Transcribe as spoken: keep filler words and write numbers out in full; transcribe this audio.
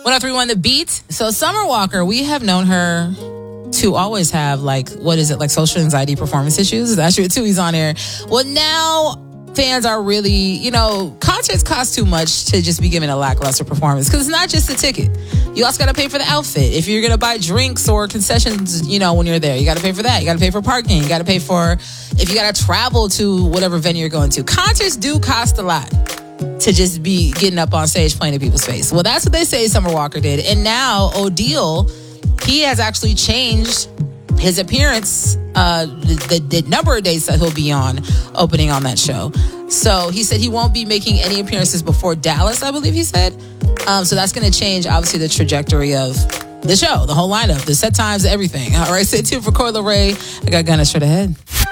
one oh three point one The Beat. So Summer Walker, we have known her to always have, like, what is it, like social anxiety performance issues? That's true too. He's on there. Well, now fans are really, you know, concerts cost too much to just be giving a lackluster performance, because it's not just the ticket. You also got to pay for the outfit. If you're going to buy drinks or concessions, you know, when you're there, you got to pay for that. You got to pay for parking. You got to pay for, if you got to travel to whatever venue you're going to. Concerts do cost a lot to just be getting up on stage playing in people's face. Well, that's what they say Summer Walker did. And now Odile, he has actually changed his appearance, uh, the, the, the number of days that he'll be on opening on that show. So he said he won't be making any appearances before Dallas, I believe he said. Um, so that's going to change, obviously, the trajectory of the show, the whole lineup, the set times, everything. All right, stay tuned for Coi Leray. I got Gunna straight ahead.